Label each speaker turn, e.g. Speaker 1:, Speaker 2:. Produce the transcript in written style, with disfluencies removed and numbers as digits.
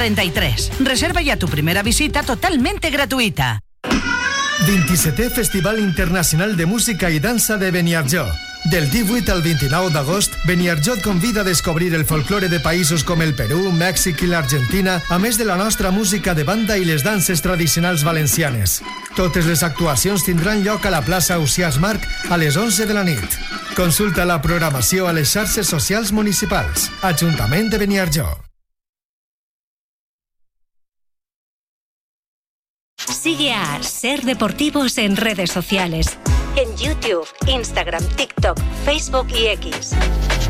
Speaker 1: 33. Reserva ya tu primera visita totalmente gratuita.
Speaker 2: 27è Festival Internacional de Música i Dansa de Beniarjó. Del 18 al 29 d'agost, Beniarjó et convida a descobrir el folklore de països com el Perú, Mèxic i l'Argentina, a més de la nostra música de banda i les danses tradicionals valencianes. Totes les actuacions tindran lloc a la plaça Ausiàs Marc a les 11 de la nit. Consulta la programació a les xarxes socials municipals. Ajuntament de Beniarjó.
Speaker 3: Sigue a Ser Deportivos en redes sociales. En YouTube, Instagram, TikTok, Facebook y X.